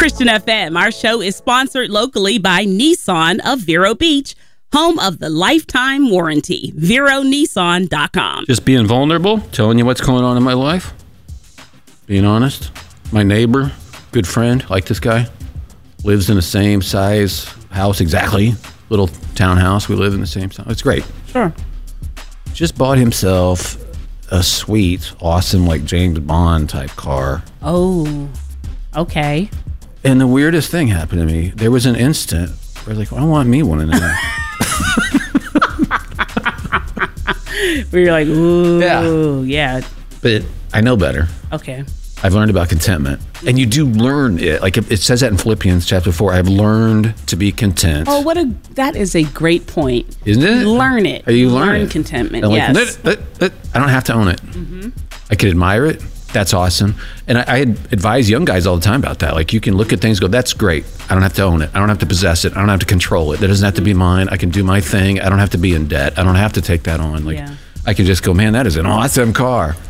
Christian FM. Our show is sponsored locally by Nissan of Vero Beach, home of the lifetime warranty. VeroNissan.com. Just being vulnerable, telling you what's going on in my life, being honest. My neighbor, good friend, like this guy, lives in the same size house exactly, little townhouse. We live in the same town. It's great. Sure. Just bought himself a sweet, awesome, like James Bond type car. Oh, okay. And the weirdest thing happened to me. There was an instant where I was like, I want me one of them. Where you're like, ooh, yeah. But I know better. Okay. I've learned about contentment. And you do learn it. Like it says that in Philippians chapter 4. I've learned to be content. Oh, that is a great point. Isn't it? Learn it. You learn it. Contentment, like, yes. I don't have to own it. Mm-hmm. I could admire it. That's awesome. And I advise young guys all the time about that. Like you can look at things and go, that's great. I don't have to own it. I don't have to possess it. I don't have to control it. That doesn't have to be mine. I can do my thing. I don't have to be in debt. I don't have to take that on. Like I can just go, man, that is an awesome car.